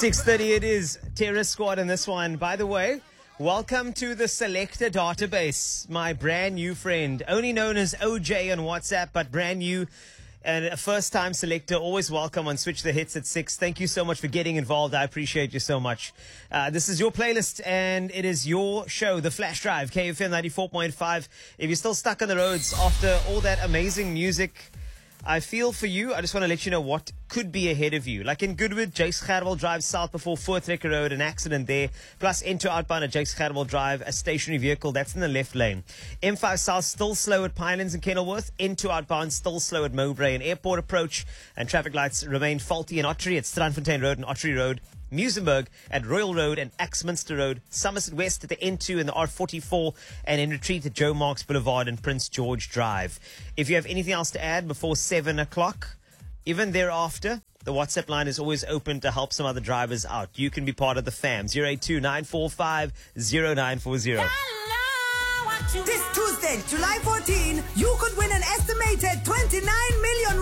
6:30 it is. Terror Squad in this one. By the way, welcome to the Selector database. My brand new friend, only known as OJ on WhatsApp, but brand new and a first-time selector. Always welcome on Switch the Hits at 6. Thank you so much for getting involved. I appreciate you so much. This is your playlist and it is your show, The Flash Drive, KFM 94.5. If you're still stuck on the roads after all that amazing music, I feel for you. I just want to let you know what could be ahead of you. Like in Goodwood, Jakes Gerwel Drive south before Voortrekker Road, an accident there. Plus into outbound at Jakes Gerwel Drive, a stationary vehicle that's in the left lane. M5 south still slow at Pinelands and Kenilworth. Into outbound still slow at Mowbray and Airport approach. And traffic lights remain faulty in Ottery at Strandfontein Road and Ottery Road. Muizenberg at Royal Road and Axminster Road, Somerset West at the N2 and the R44, and in retreat at Joe Marks Boulevard and Prince George Drive. If you have anything else to add before 7 o'clock, even thereafter, the WhatsApp line is always open to help some other drivers out. You can be part of the fam. 082-945-0940. This Tuesday, July 14, you could win an estimated 29 million